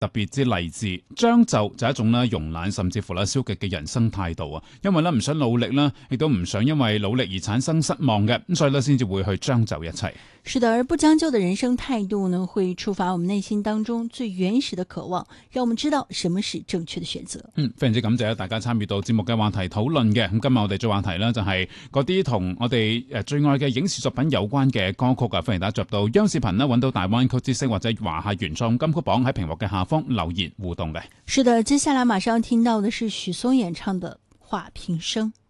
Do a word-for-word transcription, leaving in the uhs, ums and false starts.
特別之勵志。將就就係一種咧慵懶甚至乎咧消極嘅人生態度啊，因為咧唔想努力啦，亦都唔想因為努力而產生失望嘅，咁所以咧先至會去將就一切。 是的，而不將就的人生態度呢，會觸發我們內心當中最原始的渴望，讓我們知道什麼是正確的選擇。 嗯，非常之感謝大家參與到節目嘅話題討論嘅。咁今日我哋做話題呢，就係嗰啲同我哋誒最愛嘅影視作品有關嘅歌曲啊，歡迎大家入到央視頻呢，揾到大灣區之星或者華夏原創金曲榜，喺屏幕嘅下方留言互動嘅。 是的，接下來馬上聽到的是許嵩演唱的《畫屏聲》。